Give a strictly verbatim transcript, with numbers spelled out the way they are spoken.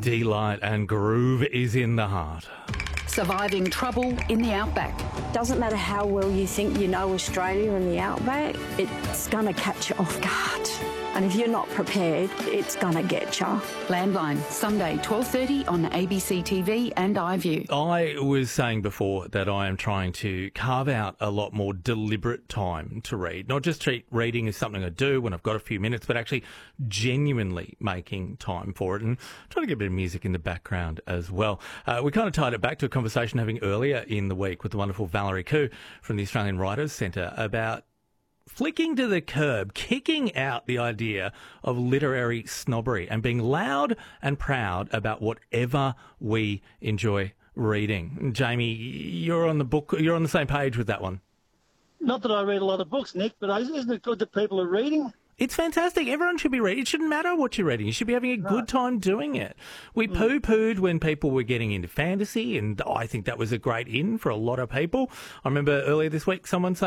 Delight and groove is in the heart. Surviving trouble in the outback. Doesn't matter how well you think you know Australia and the outback, it's going to catch you off guard. And if you're not prepared, it's going to get you. Landline, Sunday, twelve thirty on A B C T V and iView. I was saying before that I am trying to carve out a lot more deliberate time to read. Not just treat reading as something I do when I've got a few minutes, but actually genuinely making time for it and trying to get a bit of music in the background as well. Uh, we kind of tied it back to a conversation having earlier in the week with the wonderful Valerie Khoo from the Australian Writers Centre about flicking to the curb, kicking out the idea of literary snobbery and being loud and proud about whatever we enjoy reading. Jamie, you're on the book, you're on the same page with that one. Not that I read a lot of books, Nick, but isn't it good that people are reading? It's fantastic. Everyone should be reading. It shouldn't matter what you're reading. You should be having a good Right. time doing it. We mm. poo-pooed when people were getting into fantasy, and I think that was a great in for a lot of people. I remember earlier this week someone saying,